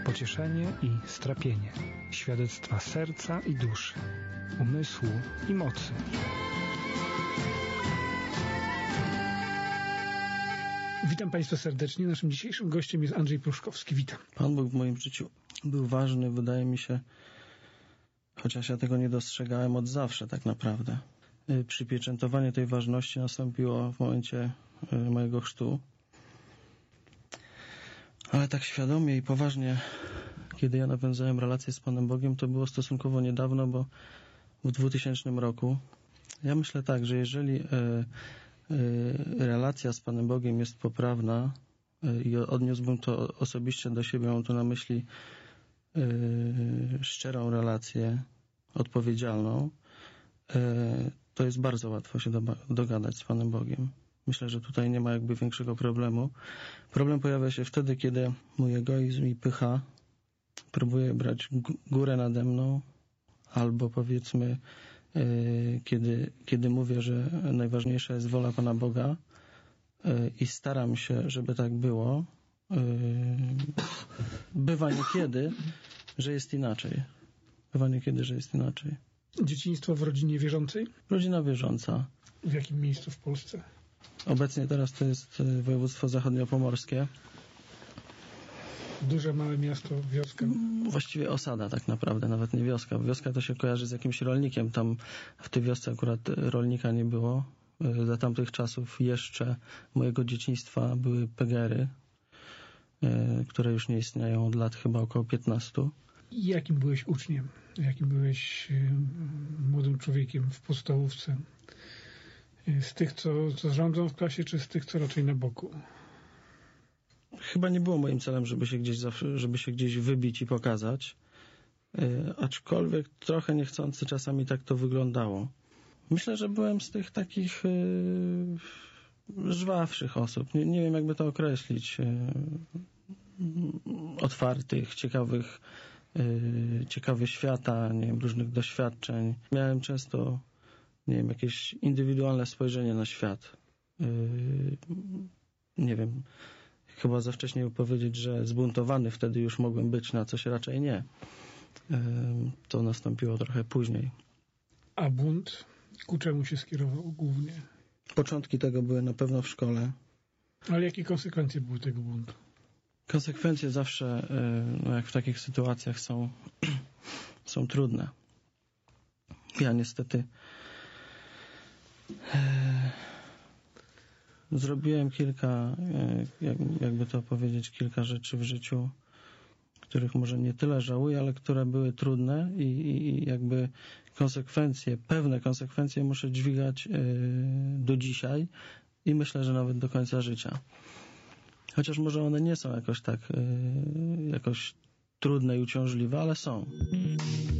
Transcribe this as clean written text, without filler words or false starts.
pocieszenie i strapienie, świadectwa serca i duszy, umysłu i mocy. Witam Państwa serdecznie. Naszym dzisiejszym gościem jest Andrzej Pruszkowski. Witam. Pan Bóg w moim życiu był ważny, wydaje mi się, chociaż ja tego nie dostrzegałem od zawsze tak naprawdę. Przypieczętowanie tej ważności nastąpiło w momencie mojego chrztu. Ale tak świadomie i poważnie, kiedy ja nawiązałem relację z Panem Bogiem, to było stosunkowo niedawno, bo w 2000 roku. Ja myślę tak, że jeżeli relacja z Panem Bogiem jest poprawna i odniósłbym to osobiście do siebie, mam tu na myśli szczerą relację, odpowiedzialną, to jest bardzo łatwo się dogadać z Panem Bogiem. Myślę, że tutaj nie ma jakby większego problemu. Problem pojawia się wtedy, kiedy mój egoizm i pycha próbuje brać górę nade mną, albo powiedzmy, kiedy mówię, że najważniejsza jest wola Pana Boga i staram się, żeby tak było, bywa niekiedy, że jest inaczej. Dzieciństwo w rodzinie wierzącej? Rodzina wierząca. W jakim miejscu w Polsce? Obecnie teraz to jest województwo zachodniopomorskie. Duże, małe miasto, wioska? Właściwie osada tak naprawdę, nawet nie wioska. Wioska to się kojarzy z jakimś rolnikiem. Tam w tej wiosce akurat rolnika nie było. Za tamtych czasów jeszcze mojego dzieciństwa były PGR-y, które już nie istnieją od lat chyba około 15. I jakim byłeś uczniem? Jakim byłeś młodym człowiekiem w podstawówce? Z tych, co rządzą w klasie, czy z tych, co raczej na boku? Chyba nie było moim celem, żeby się gdzieś wybić i pokazać. Aczkolwiek trochę niechcący czasami tak to wyglądało. Myślę, że byłem z tych takich żwawszych osób. Nie wiem, jakby to określić. Otwartych, ciekawych świata, nie wiem, różnych doświadczeń. Miałem często, nie wiem, jakieś indywidualne spojrzenie na świat. Nie wiem, chyba za wcześnie powiedzieć, że zbuntowany wtedy już mogłem być na coś, raczej nie. To nastąpiło trochę później. A bunt ku czemu się skierował głównie? Początki tego były na pewno w szkole. Ale jakie konsekwencje były tego buntu? Konsekwencje zawsze, jak w takich sytuacjach są trudne. Ja niestety zrobiłem kilka rzeczy w życiu, których może nie tyle żałuję, ale które były trudne i jakby pewne konsekwencje muszę dźwigać do dzisiaj i myślę, że nawet do końca życia. Chociaż może one nie są jakoś trudne i uciążliwe, ale są.